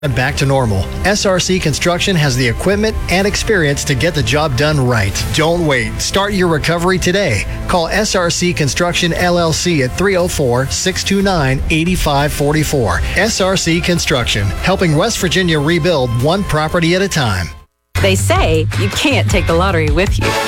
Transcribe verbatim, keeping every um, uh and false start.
back to normal. S R C Construction has the equipment and experience to get the job done right. Don't wait. Start your recovery today. Call S R C Construction L L C at three oh four, six two nine, eight five four four. S R C Construction, helping West Virginia rebuild one property at a time. They say you can't take the lottery with you.